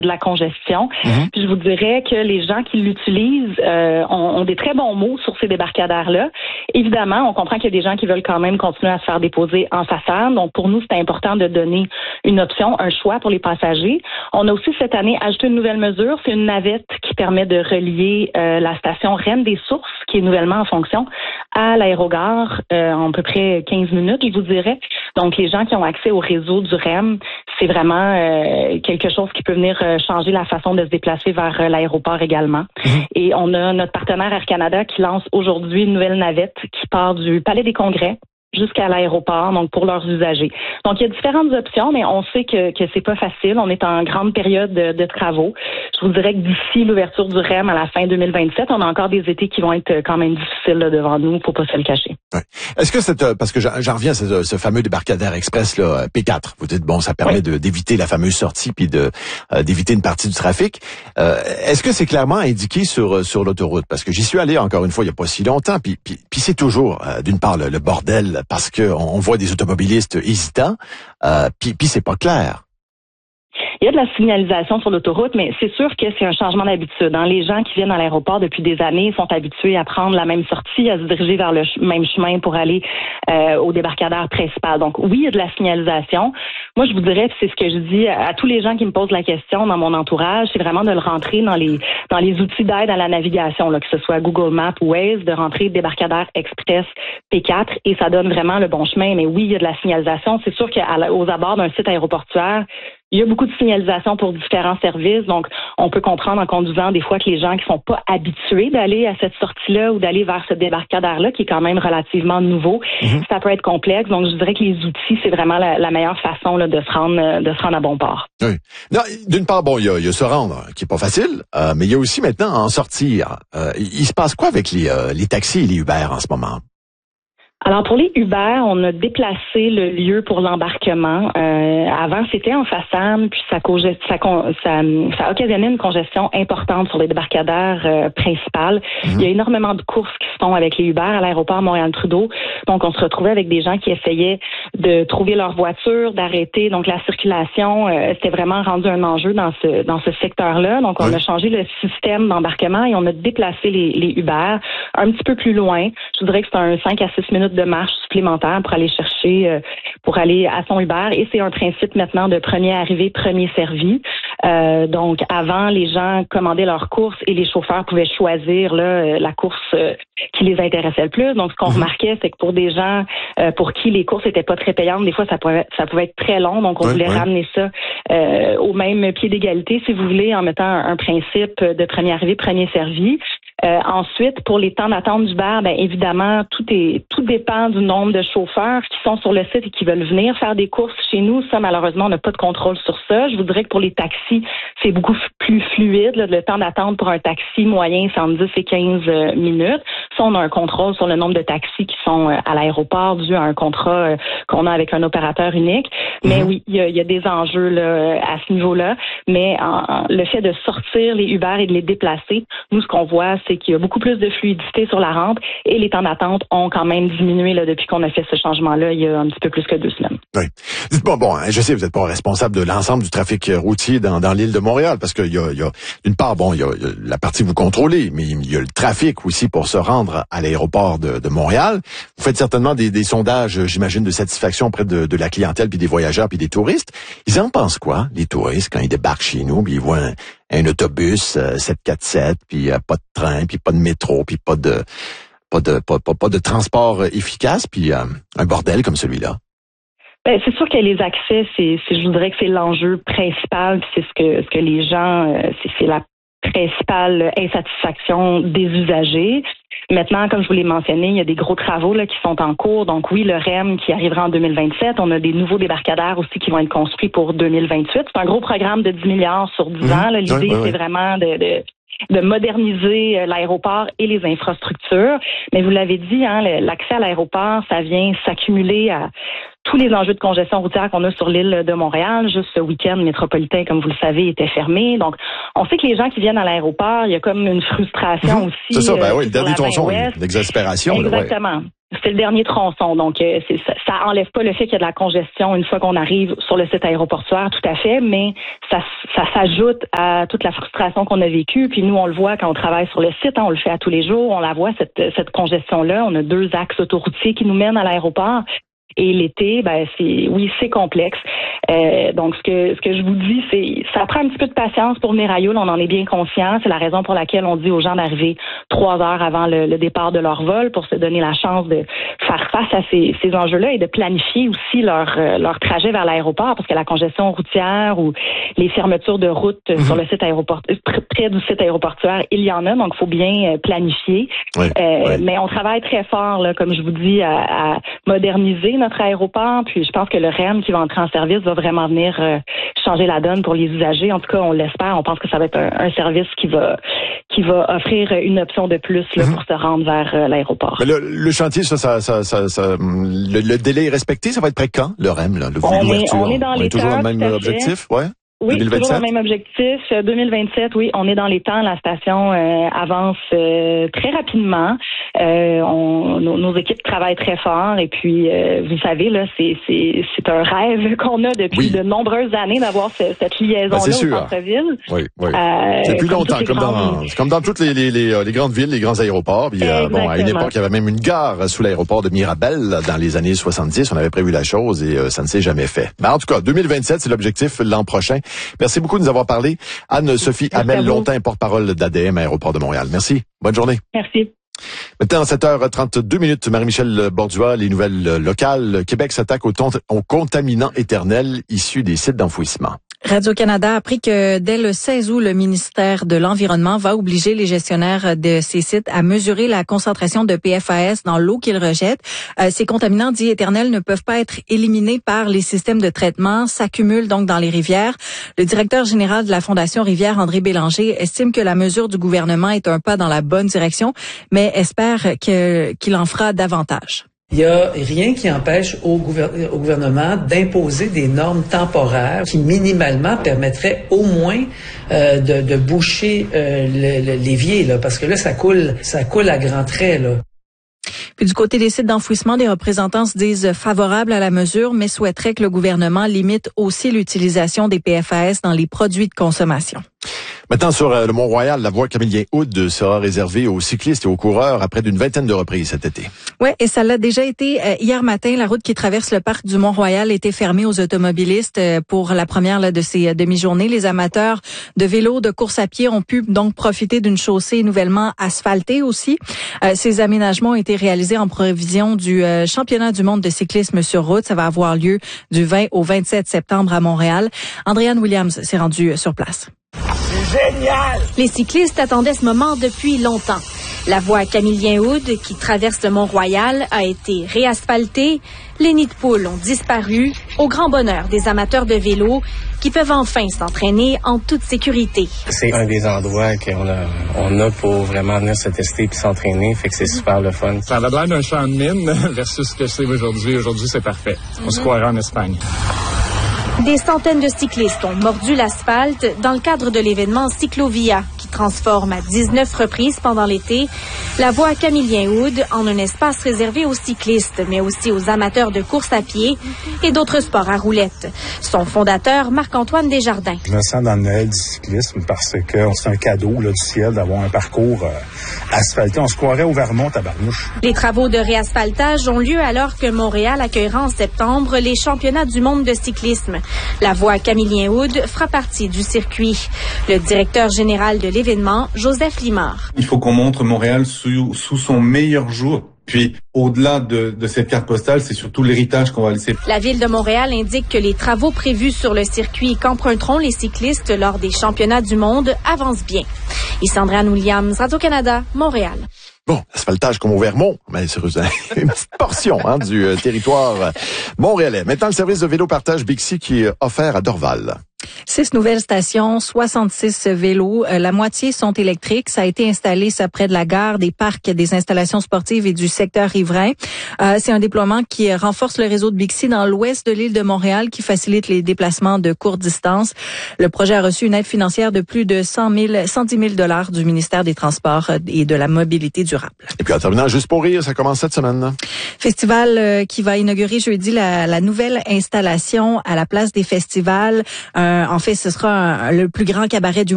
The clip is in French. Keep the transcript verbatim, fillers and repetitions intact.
de la congestion. Mm-hmm. Puis je vous dirais que les gens qui l'utilisent euh, ont, ont des très bons mots sur ces débarcadères-là. Évidemment, on comprend qu'il y a des gens qui veulent quand même continuer à se faire déposer en façade. Donc, pour nous, c'est important de donner une option, un choix pour les passagers. On a aussi cette année ajouté une nouvelle mesure. C'est une navette qui permet de relier euh, la station Reine des Sources, qui est nouvellement en fonction, à l'aérogare euh, en à peu près quinze minutes, je vous dirais. Donc, les gens qui ont accès au réseau du R E M, c'est vraiment euh, quelque chose qui peut venir euh, changer la façon de se déplacer vers euh, l'aéroport également. Mmh. Et on a notre partenaire Air Canada qui lance aujourd'hui une nouvelle navette qui part du Palais des Congrès jusqu'à l'aéroport, donc pour leurs usagers. Donc, il y a différentes options, mais on sait que, que c'est pas facile. On est en grande période de, de travaux. Je vous dirais que d'ici l'ouverture du R E M à la fin deux mille vingt-sept, on a encore des étés qui vont être quand même difficiles là, devant nous, faut pas se le cacher. Ouais. Est-ce que cette, parce que j'en reviens à ce, ce fameux débarcadère express là, P quatre, vous dites bon, ça permet oui. de d'éviter la fameuse sortie puis de euh, d'éviter une partie du trafic. Euh, est-ce que c'est clairement indiqué sur sur l'autoroute? Parce que j'y suis allé encore une fois il y a pas si longtemps, puis puis, puis c'est toujours euh, d'une part le, le bordel parce que on voit des automobilistes hésitants, euh, puis puis c'est pas clair. Il y a de la signalisation sur l'autoroute, mais c'est sûr que c'est un changement d'habitude. Hein. Les gens qui viennent à l'aéroport depuis des années sont habitués à prendre la même sortie, à se diriger vers le ch- même chemin pour aller euh, au débarcadère principal. Donc oui, il y a de la signalisation. Moi, je vous dirais, c'est ce que je dis à, à tous les gens qui me posent la question dans mon entourage, c'est vraiment de le rentrer dans les dans les outils d'aide à la navigation, là, que ce soit Google Maps ou Waze, de rentrer débarcadère express P quatre, et ça donne vraiment le bon chemin. Mais oui, il y a de la signalisation. C'est sûr qu'aux abords d'un site aéroportuaire, il y a beaucoup de signalisation pour différents services, donc on peut comprendre en conduisant des fois que les gens qui sont pas habitués d'aller à cette sortie-là ou d'aller vers ce débarcadère-là, qui est quand même relativement nouveau, mm-hmm. ça peut être complexe. Donc je dirais que les outils, c'est vraiment la, la meilleure façon là, de se rendre de se rendre à bon port. Oui. Non, d'une part, bon, il y a, il y a se rendre, qui est pas facile, euh, mais il y a aussi maintenant en sortir. Euh, il, il se passe quoi avec les, euh, les taxis et les Uber en ce moment? Alors pour les Uber, on a déplacé le lieu pour l'embarquement. Euh, avant, c'était en façade, puis ça, congest... ça, ça, ça occasionnait une congestion importante sur les débarcadères euh, principales. Mmh. Il y a énormément de courses qui se font avec les Uber à l'aéroport Montréal-Trudeau. Donc, on se retrouvait avec des gens qui essayaient de trouver leur voiture, d'arrêter. Donc, la circulation, euh, c'était vraiment rendu un enjeu dans ce dans ce secteur-là. Donc, on oui. a changé le système d'embarquement et on a déplacé les, les Uber un petit peu plus loin. Je voudrais que c'est un cinq à six minutes de marche supplémentaire pour aller chercher, euh, pour aller à son Uber. Et c'est un principe maintenant de premier arrivé, premier servi. Euh, donc, avant, les gens commandaient leurs courses et les chauffeurs pouvaient choisir là, la course euh, qui les intéressait le plus. Donc, ce qu'on mmh. remarquait, c'est que pour des gens euh, pour qui les courses étaient pas très payantes, des fois, ça pouvait, ça pouvait être très long. Donc, on oui, voulait oui. ramener ça euh, au même pied d'égalité, si vous voulez, en mettant un, un principe de premier arrivé, premier servi. Euh, ensuite, pour les temps d'attente d'Uber, ben évidemment, tout est tout dépend du nombre de chauffeurs qui sont sur le site et qui veulent venir faire des courses chez nous. Ça, malheureusement, on n'a pas de contrôle sur ça. Je vous dirais que pour les taxis, c'est beaucoup plus fluide. Là. Le temps d'attente pour un taxi moyen, c'est entre dix et quinze euh, minutes. Ça, on a un contrôle sur le nombre de taxis qui sont euh, à l'aéroport dû à un contrat euh, qu'on a avec un opérateur unique. Mais mm-hmm. oui, il y a, y a des enjeux là, à ce niveau-là. Mais en, en, le fait de sortir les Uber et de les déplacer, nous, ce qu'on voit, c'est qu'il y a beaucoup plus de fluidité sur la rampe et les temps d'attente ont quand même diminué là, depuis qu'on a fait ce changement-là il y a un petit peu plus que deux semaines. Oui. Dites-moi, bon, je sais, vous n'êtes pas responsable de l'ensemble du trafic routier dans, dans l'île de Montréal, parce qu'il y a, il y a d'une part, bon, il y, a, il y a la partie que vous contrôlez, mais il y a le trafic aussi pour se rendre à l'aéroport de, de Montréal. Vous faites certainement des, des sondages, j'imagine, de satisfaction auprès de, de la clientèle, puis des voyageurs, puis des touristes. Ils en pensent quoi, les touristes, quand ils débarquent chez nous, puis ils voient un, un autobus euh, sept quatre sept, puis euh, pas de train, puis pas de métro, puis pas de pas de pas, pas, pas de transport efficace, puis euh, un bordel comme celui-là? Ben, c'est sûr que les accès, c'est, c'est je voudrais que c'est l'enjeu principal, c'est ce que ce que les gens, euh, c'est, c'est la principale insatisfaction des usagers. Maintenant, comme je vous l'ai mentionné, il y a des gros travaux là, qui sont en cours. Donc oui, le R E M qui arrivera en deux mille vingt-sept. On a des nouveaux débarcadères aussi qui vont être construits pour deux mille vingt-huit. C'est un gros programme de dix milliards sur dix mmh. ans. Là. L'idée, oui, oui, c'est oui. vraiment de... de de moderniser l'aéroport et les infrastructures. Mais vous l'avez dit, hein, l'accès à l'aéroport, ça vient s'accumuler à tous les enjeux de congestion routière qu'on a sur l'île de Montréal. Juste ce week-end métropolitain, comme vous le savez, était fermé. Donc, on sait que les gens qui viennent à l'aéroport, il y a comme une frustration mmh. aussi. C'est ça, ben euh, oui, le dernier tronçon, l'exaspération. Exactement. Là, ouais. c'est le dernier tronçon. Donc, euh, c'est, ça, ça enlève pas le fait qu'il y a de la congestion une fois qu'on arrive sur le site aéroportuaire, tout à fait, mais ça, ça s'ajoute à toute la frustration qu'on a vécue. Puis nous, on le voit quand on travaille sur le site, hein, on le fait à tous les jours, on la voit, cette, cette congestion-là. On a deux axes autoroutiers qui nous mènent à l'aéroport. Et l'été, ben c'est oui, c'est complexe. Euh, donc ce que ce que je vous dis, c'est ça prend un petit peu de patience pour venir à Youl, on en est bien conscient. C'est la raison pour laquelle on dit aux gens d'arriver trois heures avant le, le départ de leur vol pour se donner la chance de faire face à ces, ces enjeux-là et de planifier aussi leur leur trajet vers l'aéroport, parce que la congestion routière ou les fermetures de routes mm-hmm. sur le site aéroportuaire, près du site aéroportuaire, il y en a, donc il faut bien planifier. Oui, euh, oui. Mais on travaille très fort, là, comme je vous dis, à, à moderniser notre aéroport, puis je pense que le R E M qui va entrer en service va vraiment venir euh, changer la donne pour les usagers. En tout cas, on l'espère. On pense que ça va être un, un service qui va qui va offrir une option de plus là, mm-hmm. pour se rendre vers euh, l'aéroport. Mais le, le chantier, ça, ça, ça, ça, ça le, le délai est respecté. Ça va être près quand, le R E M, là, on, est, on est dans on les est toujours temps, dans le même objectif, ouais. Oui, deux mille vingt-sept. toujours le même objectif. deux mille vingt-sept, oui, on est dans les temps. La station euh, avance euh, très rapidement. Euh, on, nos, nos équipes travaillent très fort. Et puis, euh, vous savez, là, c'est, c'est, c'est un rêve qu'on a depuis oui. de nombreuses années d'avoir ce, cette liaison-là ben, au centre-ville. Oui, oui. Euh, c'est depuis longtemps, comme grandes... dans, c'est comme dans toutes les, les, les, les grandes villes, les grands aéroports. Puis, euh, bon, à une époque, il y avait même une gare sous l'aéroport de Mirabel dans les années soixante-dix. On avait prévu la chose et euh, ça ne s'est jamais fait. Mais en tout cas, deux mille vingt-sept, c'est l'objectif l'an prochain. Merci beaucoup de nous avoir parlé. Anne-Sophie Hamel, longtemps porte-parole d'A D M à Aéroport de Montréal. Merci. Bonne journée. Merci. Maintenant, sept heures trente-deux minutes, Marie-Michel Bordua, les nouvelles locales. Québec s'attaque aux, tont- aux contaminants éternels issus des sites d'enfouissement. Radio-Canada a appris que dès le seize août, le ministère de l'Environnement va obliger les gestionnaires de ces sites à mesurer la concentration de P F A S dans l'eau qu'ils rejettent. Euh, ces contaminants dits éternels ne peuvent pas être éliminés par les systèmes de traitement, s'accumulent donc dans les rivières. Le directeur général de la Fondation Rivière, André Bélanger, estime que la mesure du gouvernement est un pas dans la bonne direction, mais espère que, qu'il en fera davantage. Il n'y a rien qui empêche au, gouver- au gouvernement d'imposer des normes temporaires qui minimalement permettraient au moins euh, de, de boucher euh, le, le, l'évier, là, parce que là, ça coule, ça coule à grands traits, là. Puis du côté des sites d'enfouissement, des représentants se disent favorables à la mesure, mais souhaiteraient que le gouvernement limite aussi l'utilisation des P F A S dans les produits de consommation. Maintenant, sur euh, le Mont-Royal, la voie Camillien-Hood sera réservée aux cyclistes et aux coureurs à près d'une vingtaine de reprises cet été. Oui, et ça l'a déjà été euh, hier matin. La route qui traverse le parc du Mont-Royal était fermée aux automobilistes euh, pour la première là, de ces euh, demi-journées. Les amateurs de vélo, de course à pied ont pu donc profiter d'une chaussée nouvellement asphaltée aussi. Euh, ces aménagements ont été réalisés en prévision du euh, championnat du monde de cyclisme sur route. Ça va avoir lieu du vingt au vingt-sept septembre à Montréal. Andréane Williams s'est rendue sur place. C'est génial! Les cyclistes attendaient ce moment depuis longtemps. La voie Camillien-Hood, qui traverse le Mont-Royal, a été réasphaltée. Les nids de poules ont disparu, au grand bonheur des amateurs de vélo qui peuvent enfin s'entraîner en toute sécurité. C'est un des endroits qu'on a, on a pour vraiment venir se tester puis s'entraîner, fait que c'est super le fun. Ça avait l'air d'un champ de mine versus ce que c'est aujourd'hui. Aujourd'hui, c'est parfait. On mm-hmm. se croirait en Espagne. Des centaines de cyclistes ont mordu l'asphalte dans le cadre de l'événement Cyclovia, qui transforme à dix-neuf reprises pendant l'été la voie Camillien-Hood en un espace réservé aux cyclistes, mais aussi aux amateurs de course à pied et d'autres sports à roulettes. Son fondateur, Marc-Antoine Desjardins. Je me sens dans le Noël du cyclisme parce que c'est un cadeau là, du ciel d'avoir un parcours euh, asphalté. On se croirait au Vermont, tabarnouche. Les travaux de réasphaltage ont lieu alors que Montréal accueillera en septembre les championnats du monde de cyclisme. La voie Camillien-Hood fera partie du circuit. Le directeur général de l'événement, Joseph Limard. Il faut qu'on montre Montréal sous, sous son meilleur jour. Puis, au-delà de, de cette carte postale, c'est surtout l'héritage qu'on va laisser. La Ville de Montréal indique que les travaux prévus sur le circuit qu'emprunteront les cyclistes lors des championnats du monde avancent bien. Ici Andréane Williams, Radio-Canada, Montréal. Bon, asphaltage comme au Vermont, mais c'est une petite portion hein, du euh, territoire montréalais. Maintenant, le service de vélo partage Bixi qui est offert à Dorval. Six nouvelles stations, soixante-six vélos. Euh, la moitié sont électriques. Ça a été installé ça près de la gare, des parcs, des installations sportives et du secteur riverain. Euh, c'est un déploiement qui renforce le réseau de Bixi dans l'ouest de l'île de Montréal, qui facilite les déplacements de courte distance. Le projet a reçu une aide financière de plus de cent mille, cent dix mille dollars du ministère des Transports et de la Mobilité durable. Et puis en terminant, juste pour rire, ça commence cette semaine. Là. Festival euh, qui va inaugurer jeudi la, la nouvelle installation à la place des festivals. Euh, en fait, ce sera un, le plus grand cabaret du